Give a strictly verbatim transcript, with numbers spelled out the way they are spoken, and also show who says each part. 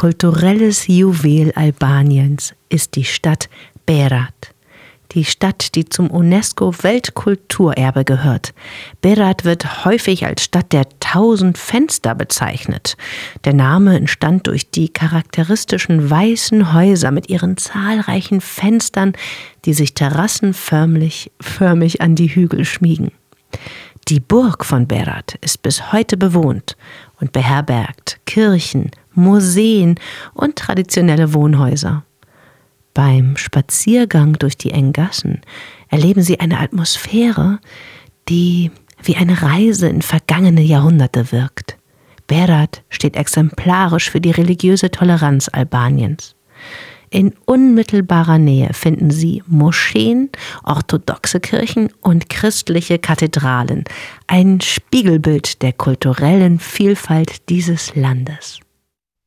Speaker 1: kulturelles Juwel Albaniens ist die Stadt Berat. Die Stadt, die zum UNESCO-Weltkulturerbe gehört. Berat wird häufig als Stadt der tausend Fenster bezeichnet. Der Name entstand durch die charakteristischen weißen Häuser mit ihren zahlreichen Fenstern, die sich terrassenförmig förmig an die Hügel schmiegen. Die Burg von Berat ist bis heute bewohnt und beherbergt Kirchen, Museen und traditionelle Wohnhäuser. Beim Spaziergang durch die engen Gassen erleben Sie eine Atmosphäre, die wie eine Reise in vergangene Jahrhunderte wirkt. Berat steht exemplarisch für die religiöse Toleranz Albaniens. In unmittelbarer Nähe finden Sie Moscheen, orthodoxe Kirchen und christliche Kathedralen, ein Spiegelbild der kulturellen Vielfalt dieses Landes.